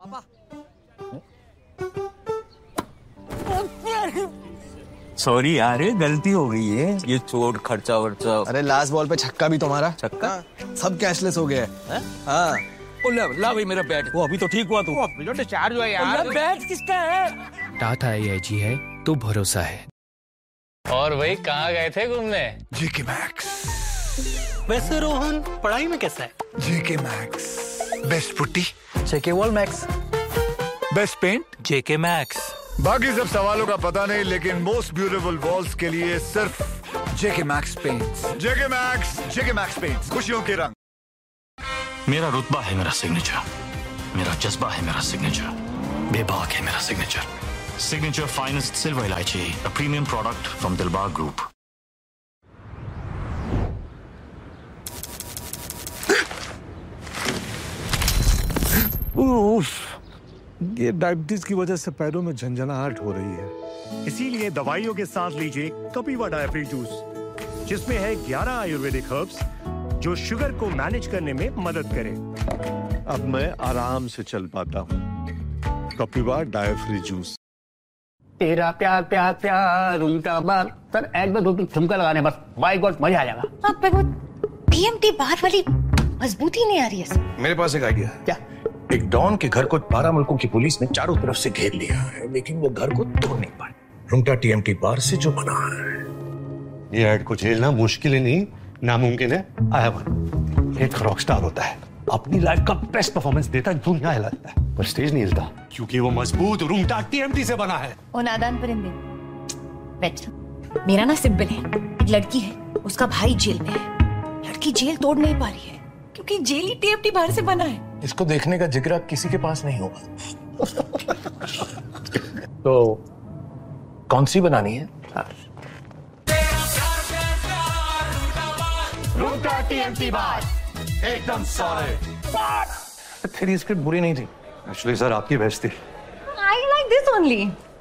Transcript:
पापा। सॉरी यार, गलती हो गई है। ये चोट खर्चा वर्चा। अरे लास्ट बॉल पे छक्का भी तुम्हारा। छक्का? सब कैशलेस हो गया है। हाँ। ला भाई मेरा बैट। वो अभी तो ठीक हुआ तू। अभी तो डिस्चार्ज हुआ यार। बैट किसका है? टाटा AIG है तो भरोसा है। और भाई कहाँ गए थे घूमने? जेके मैक्स। वैसे रोहन पढ़ाई में कैसा है? जेके मैक्स बेस्ट पुट्टी, जेके वॉल मैक्स, बेस्ट पेंट, जेके मैक्स। बाकी सब सवालों का पता नहीं, लेकिन मोस्ट ब्यूटीफुल वॉल्स के लिए सिर्फ जेके मैक्स पेंट्स। जेके मैक्स पेंट्स, खुशियों के रंग। मेरा रुतबा है मेरा सिग्नेचर, मेरा जज्बा है मेरा सिग्नेचर, बेबाक है मेरा सिग्नेचर। सिग्नेचर फाइनेस्ट सिल्वर इलायची, a premium product from Dilbag group. ये डायबिटीज की वजह से पैरों में झंझनाहट हो रही है। इसीलिए दवाइयों के साथ लीजिए कपिवा डायफ्री जूस, जिसमें है 11 आयुर्वेदिक हर्ब्स जो शुगर को मैनेज करने में मदद करें। अब मैं आराम से चल पाता हूँ। कपिवा डायफ्री जूस। तेरा प्यार प्यार प्यार उनका बार सर, एक दो ठुमका लगाने बस। बाय गॉड, मजा आ जाएगा। आप पे वो TMT बार वाली मजबूती नहीं आ रही है। मेरे पास एक आइडिया। क्या? एक डॉन के घर को 12 मुल्कों की पुलिस ने चारों तरफ से घेर लिया है, लेकिन वो घर को तोड़ नहीं पाए। रुंगटा TMT बार से जो बना है। ये ऐड को झेलना मुश्किल ही नहीं, नामुमकिन है। आया मन एक रॉकस्टार होता है, अपनी लाइफ का बेस्ट परफॉर्मेंस देता है, दुनिया हिला देता है, पर स्टेज नहीं हिलता क्योंकि वो मजबूत रुंगटा TMT से बना है। ओ नादान परिंदे, बैठ। मेरा ना सिब्बल है, एक लड़की है, उसका भाई जेल में है। लड़की जेल तोड़ नहीं पा रही है क्योंकि जेल ही TMT बाहर से बना है। इसको देखने का जिगरा किसी के पास नहीं होगा। तो कौन सी बनानी है? रुंगटा TMT बार एकदम सॉलिड। तेरी स्क्रिप्ट बुरी नहीं थी एक्चुअली सर, आपकी बेस्ट थी। I like this only.